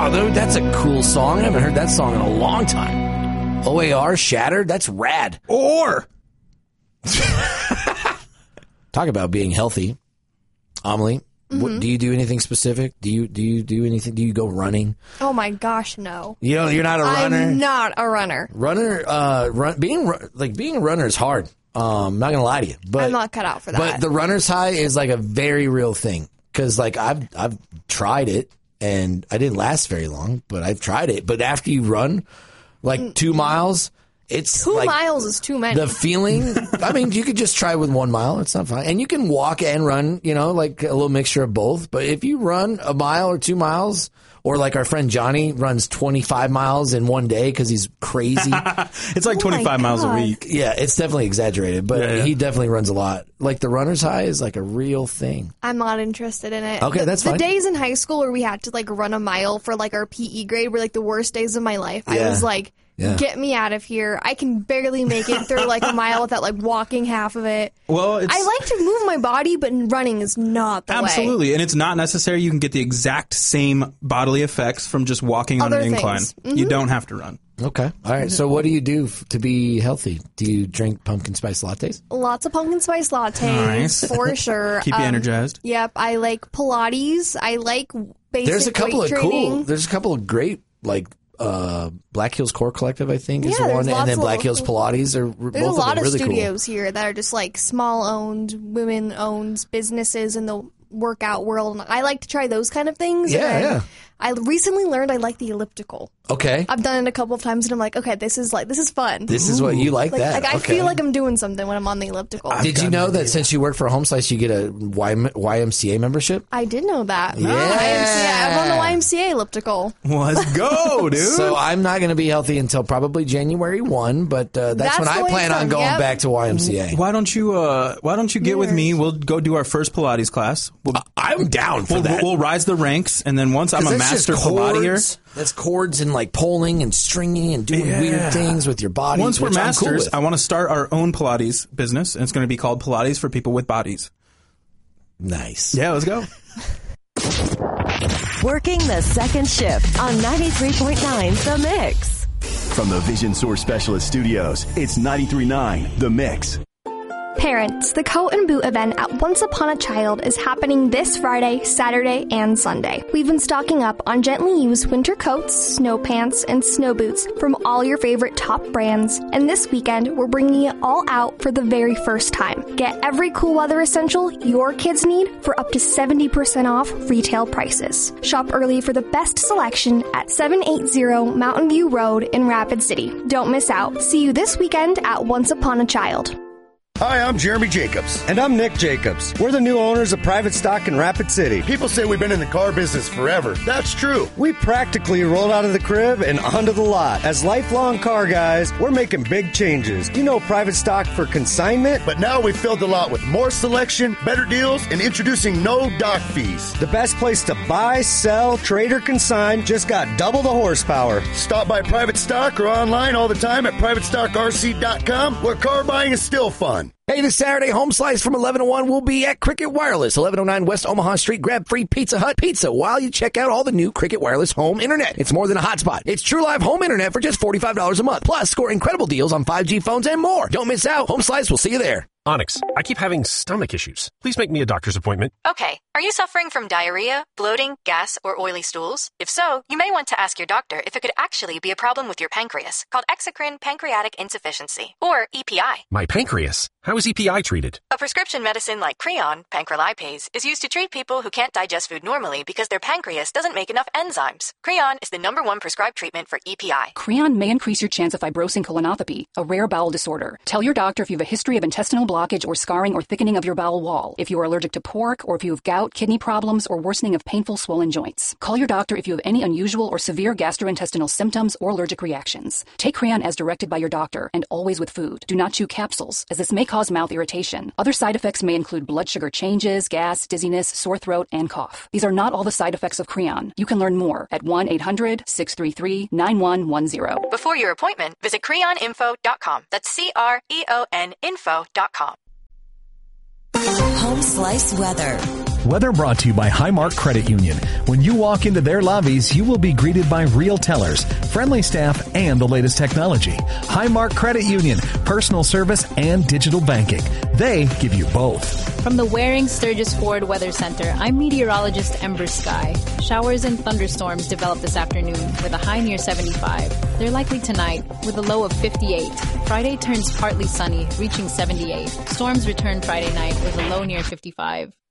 Oh, dude, that's a cool song. I haven't heard that song in a long time. OAR, Shattered, that's rad. Or talk about being healthy. Amelie, what, do you do anything specific? Do you do anything? Do you go running? Oh my gosh, no. You're not a runner. I'm not a runner. Being a runner is hard. I'm not gonna lie to you, but I'm not cut out for that. But the runner's high is like a very real thing because like I've tried it and I didn't last very long, but I've tried it. But after you run like 2 miles, it's 2 like miles is too many. the feeling. I mean, you could just try with 1 mile. It's not fine, and you can walk and run. Like a little mixture of both. But if you run a mile or 2 miles. Or like our friend Johnny runs 25 miles in one day because he's crazy. It's like 25 miles a week. Yeah, it's definitely exaggerated, but he definitely runs a lot. Like the runner's high is like a real thing. I'm not interested in it. Okay, that's fine. The days in high school where we had to like run a mile for like our PE grade were like the worst days of my life. Yeah. I was like, get me out of here. I can barely make it through like a mile without like walking half of it. Well, I like to move my body, but running is not the way. Absolutely, and it's not necessary. You can get the exact same bodily effects from just walking on an incline. You don't have to run. Okay. All right. So what do you do to be healthy? Do you drink pumpkin spice lattes? Lots of pumpkin spice lattes, Nice. for sure. Keep you energized. Yep. I like Pilates. I like basic There's a couple weight of training. There's a couple of great like Black Hills Core Collective, I think, is Yeah, the one, there's and then lots Black of- Hills Pilates are There's both a lot of them of really studios here that are just like small-owned, women-owned businesses in the workout world. And I like to try those kind of things. Yeah, and yeah. I recently learned I like the elliptical. cool. Okay. I've done it a couple of times, and I'm like, okay, this is fun. This is what you like that. I Okay. feel like I'm doing something when I'm on the elliptical. Did you know that since you work for Home Slice, you get a YMCA membership? I did know that. Yeah. I'm on the YMCA elliptical. Let's go, dude. So I'm not going to be healthy until probably January 1, but that's when the I way plan it's on done, going yep. back to YMCA. Why don't you get with me? We'll go do our first Pilates class. I'm down for We'll, that. we'll rise the ranks, and then once I'm a That's just master Pilates, chords. That's chords and like polling and stringing and doing weird things with your body. once we're which I'm cool masters, with. I want to start our own Pilates business, and it's going to be called Pilates for People with Bodies. Nice. Yeah, let's go. Working the second shift on 93.9 The Mix. From the Vision Source Specialist Studios, it's 93.9 The Mix. Parents, the Coat and Boot event at Once Upon a Child is happening this Friday, Saturday, and Sunday. We've been stocking up on gently used winter coats, snow pants, and snow boots from all your favorite top brands. And this weekend, we're bringing it all out for the very first time. Get every cool weather essential your kids need for up to 70% off retail prices. Shop early for the best selection at 780 Mountain View Road in Rapid City. Don't miss out. See you this weekend at Once Upon a Child. Hi, I'm Jeremy Jacobs. And I'm Nick Jacobs. We're the new owners of Private Stock in Rapid City. People say we've been in the car business forever. That's true. We practically rolled out of the crib and onto the lot. As lifelong car guys, we're making big changes. You know Private Stock for consignment? But now we've filled the lot with more selection, better deals, and introducing no dock fees. The best place to buy, sell, trade, or consign just got double the horsepower. Stop by Private Stock or online all the time at PrivateStockRC.com, where car buying is still fun. Hey, this Saturday, Home Slice from 11 to 1 will be at Cricket Wireless, 1109 West Omaha Street. Grab free Pizza Hut pizza while you check out all the new Cricket Wireless home internet. It's more than a hotspot. It's true live home internet for just $45 a month. Plus, score incredible deals on 5G phones and more. Don't miss out. Home Slice will see you there. Onyx, I keep having stomach issues. Please make me a doctor's appointment. Okay, are you suffering from diarrhea, bloating, gas, or oily stools? If so, you may want to ask your doctor if it could actually be a problem with your pancreas, called exocrine pancreatic insufficiency, or EPI. My pancreas? How is EPI treated? A prescription medicine like Creon, pancrelipase, is used to treat people who can't digest food normally because their pancreas doesn't make enough enzymes. Creon is the #1 prescribed treatment for EPI. Creon may increase your chance of fibrosing colonopathy, a rare bowel disorder. Tell your doctor if you have a history of intestinal blockage or scarring or thickening of your bowel wall, if you are allergic to pork, or if you have gout, kidney problems, or worsening of painful swollen joints. Call your doctor if you have any unusual or severe gastrointestinal symptoms or allergic reactions. Take Creon as directed by your doctor and always with food. Do not chew capsules, as this may cause mouth irritation. Other side effects may include blood sugar changes, gas, dizziness, sore throat, and cough. These are not all the side effects of Creon. You can learn more at 1-800-633-9110. Before your appointment, visit creoninfo.com. That's CREON info.com. Home Slice weather. Weather brought to you by Highmark Credit Union. When you walk into their lobbies, you will be greeted by real tellers, friendly staff, and the latest technology. Highmark Credit Union, personal service and digital banking. They give you both. From the Waring Sturgis Ford Weather Center, I'm meteorologist Ember Sky. Showers and thunderstorms develop this afternoon with a high near 75. They're likely tonight with a low of 58. Friday turns partly sunny, reaching 78. Storms return Friday night with a low near 55.